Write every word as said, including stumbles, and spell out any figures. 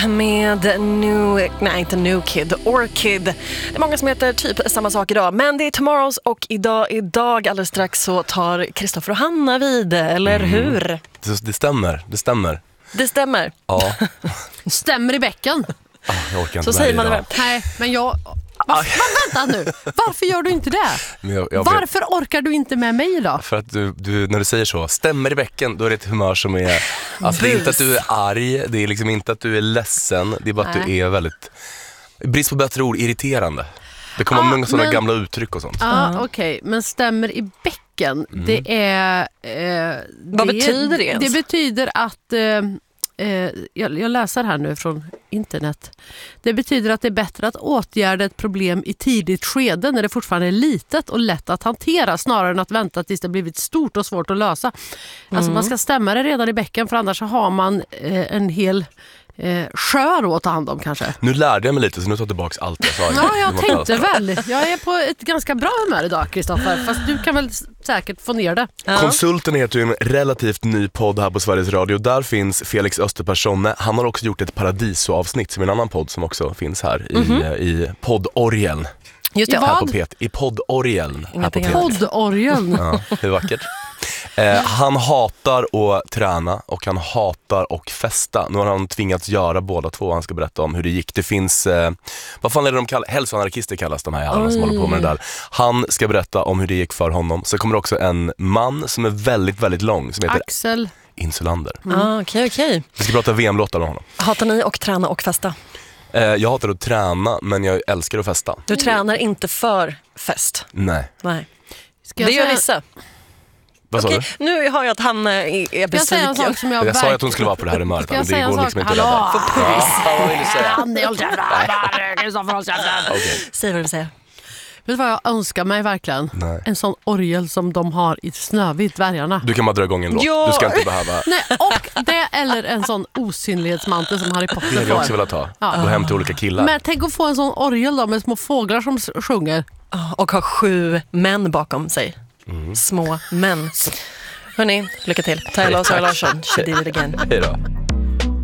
med New, nej inte New Kid, Orchid. Det är många som heter typ samma sak idag, men det är Tomorrows och idag, idag alldeles strax så tar Kristoffer och Hanna vid, eller mm. hur? Det, det stämmer, det stämmer. Det stämmer. Ja. Stämmer i bäcken. Ah, jag orkar inte så säger man det väl. Nej, men jag... Va, vänta nu, varför gör du inte det? Jag, jag varför vet, orkar du inte med mig då? För att du, du, när du säger så, stämmer i bäcken, då är det ett humör som är... Alltså det är inte att du är arg, det är liksom inte att du är ledsen, det är bara att Nej. du är väldigt... Brist på bättre ord, irriterande. Det kommer ah, många sådana gamla uttryck och sånt. Ja, ah, okej, okay. Men stämmer i bäcken, mm. det är... Eh, Vad det, betyder det ens? Det betyder att... Eh, Eh, jag, jag läser här nu från internet. Det betyder att det är bättre att åtgärda ett problem i tidigt skede när det fortfarande är litet och lätt att hantera, snarare än att vänta tills det blivit stort och svårt att lösa. Mm. Alltså man ska stämma det redan i bäcken, för annars så har man eh, en hel eh, sjö att ta hand om kanske. Nu lärde jag mig lite, så nu tar jag tillbaka allt jag sa. Ja, jag tänkte väl. Jag är på ett ganska bra humör idag, Kristoffer. Fast du kan väl säkert få ner det. Ja. Konsulten heter ju en relativt ny podd här på Sveriges Radio. Där finns Felix Österpersonne. Han har också gjort ett Paradiso-avsnitt som är en annan podd som också finns här mm-hmm. i, i poddorgeln. Just det. Här på P T. I poddorgeln. Poddorgeln. Ja, det är vackert. Eh, han hatar att träna och han hatar att festa. Nu har han tvingats göra båda två. Han ska berätta om hur det gick. Det finns, eh, vad fan är det de kallar? Hälsoanarkister kallas de här alla som håller på med det där. Han ska berätta om hur det gick för honom. Så kommer också en man som är väldigt, väldigt lång som heter Axel Insulander. Mm. Ah, okej, okej. Vi ska prata V M-låtar med honom. Hatar ni att träna och festa? Eh, jag hatar att träna, men jag älskar att festa. Du tränar inte för fest? Nej. Nej. Ska det gör vissa. Vad Okej, du? Nu har jag att han är besviken. Jag, jag, som jag, jag sa att hon skulle vara på det här humöret. Men det går liksom inte att rädda. Vad vill du säga? Säg vad du vill säga. Vet du vad jag önskar mig verkligen? Nej. En sån orgel som de har i Snövit, dvärgarna. Du kan bara dra igång en låt. Ja. Du ska inte behöva... Nej, och det eller en sån osynlighetsmantel som Harry Potter får. Det hade jag också velat ta. Ja. Gå hem till olika killar. Men tänk att få en sån orgel då med små fåglar som sjunger. Och ha sju män bakom sig. Mm. Små män. Hörrni, lycka till. Tyler och Sara Larsson, she did it again. Hej då.